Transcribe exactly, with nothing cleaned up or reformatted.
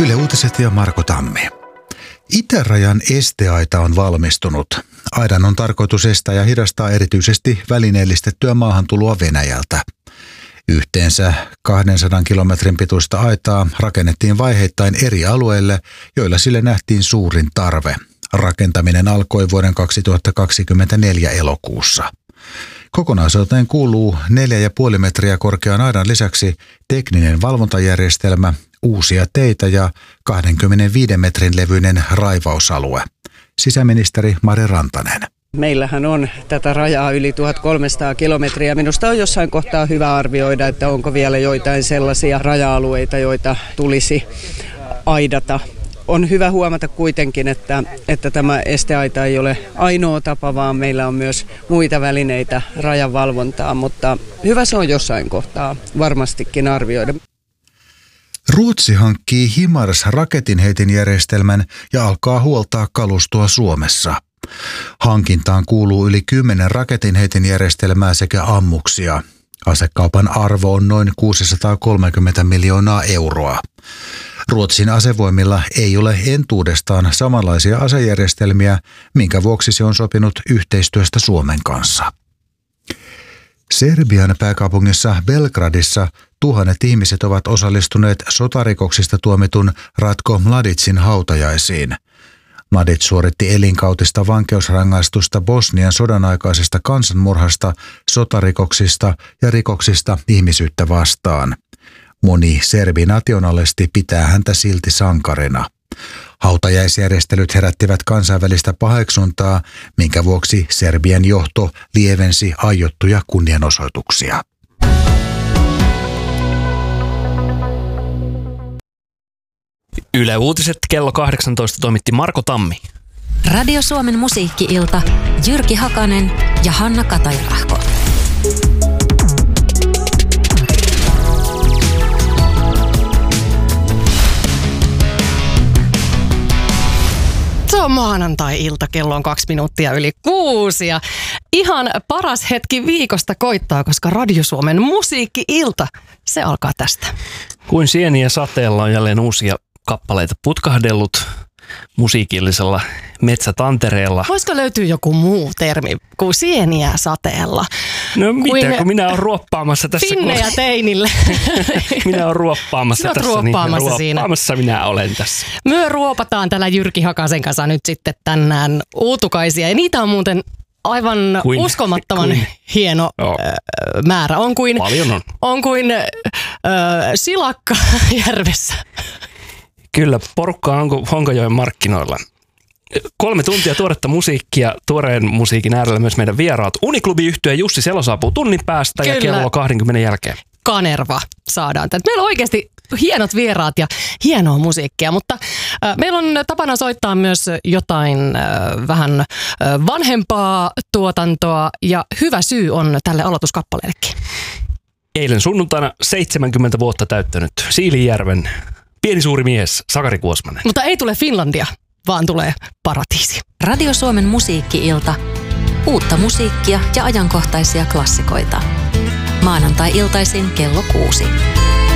Yle Uutiset ja Marko Tammi. Itärajan esteaita on valmistunut. Aidan on tarkoitus estää ja hidastaa erityisesti välineellistettyä maahantuloa Venäjältä. Yhteensä kahdensadan kilometrin pituista aitaa rakennettiin vaiheittain eri alueille, joilla sille nähtiin suurin tarve. Rakentaminen alkoi vuoden kaksituhattakaksikymmentäneljä elokuussa. Kokonaisuuteen kuuluu neljä pilkku viisi metriä korkean aidan lisäksi tekninen valvontajärjestelmä, uusia teitä ja kaksikymmentäviisi metrin levyinen raivausalue. Sisäministeri Mari Rantanen. Meillähän on tätä rajaa yli tuhatkolmesataa kilometriä. Minusta on jossain kohtaa hyvä arvioida, että onko vielä joitain sellaisia raja-alueita, joita tulisi aidata. On hyvä huomata kuitenkin, että, että tämä esteaita ei ole ainoa tapa, vaan meillä on myös muita välineitä rajan valvontaa, mutta hyvä se on jossain kohtaa varmastikin arvioida. Ruotsi hankkii HIMARS-raketinheitinjärjestelmän ja alkaa huoltaa kalustoa Suomessa. Hankintaan kuuluu yli kymmenen raketinheitinjärjestelmää sekä ammuksia. Asekaupan arvo on noin kuusisataakolmekymmentä miljoonaa euroa. Ruotsin asevoimilla ei ole entuudestaan samanlaisia asejärjestelmiä, minkä vuoksi se on sopinut yhteistyöstä Suomen kanssa. Serbian pääkaupungissa Belgradissa tuhannet ihmiset ovat osallistuneet sotarikoksista tuomitun Ratko Mladicin hautajaisiin. Mladic suoritti elinkautista vankeusrangaistusta Bosnian sodan aikaisesta kansanmurhasta, sotarikoksista ja rikoksista ihmisyyttä vastaan. Moni serbinationalisti pitää häntä silti sankarina. Hautajaisjärjestelyt herättivät kansainvälistä paheksuntaa, minkä vuoksi Serbian johto lievensi aiottuja kunnianosoituksia. Yle Uutiset kello kahdeksantoista toimitti Marko Tammi. Radio Suomen musiikki-ilta, Jyrki Hakanen ja Hanna Katajärahko. Se on maanantai-ilta, kello on kaksi minuuttia yli kuusi ja ihan paras hetki viikosta koittaa, koska Radio Suomen musiikki-ilta, se alkaa tästä. Kuin sieniä sateella on jälleen uusia kappaleita putkahdellut musiikillisella metsätantereella. Voisiko löytyä joku muu termi kuin sieniä sateella? No mitä, kun minä olen ruoppaamassa tässä. Finnejä kun... teinille. Minä olen ruoppaamassa Sinä tässä. ruoppaamassa niin, siinä. Ruoppaamassa minä olen tässä. Myö ruopataan täällä Jyrki Hakasen kanssa nyt sitten tänään uutukaisia. Ja niitä on muuten aivan kuin, uskomattoman kuin, hieno oh. määrä. On kuin, Paljon on. On kuin äh, silakka järvessä. Kyllä, porukka on Honkajoen markkinoilla. Kolme tuntia tuoretta musiikkia, tuoreen musiikin äärellä myös meidän vieraat. Uniklubi-yhtye Jussi Selo saapuu tunnin päästä. Kyllä. Ja kello kaksikymmentä jälkeen. Kanerva saadaan. Meillä on oikeasti hienot vieraat ja hienoa musiikkia, mutta äh, meillä on tapana soittaa myös jotain äh, vähän äh, vanhempaa tuotantoa ja hyvä syy on tälle aloituskappaleellekin. Eilen sunnuntaina seitsemänkymmentä vuotta täyttänyt Siilinjärven pieni suuri mies Sakari Kuosmanen. Mutta ei tule Finlandia, vaan tulee paratiisi. Radio Suomen musiikki-ilta. Uutta musiikkia ja ajankohtaisia klassikoita. Maanantai-iltaisin kello kuusi.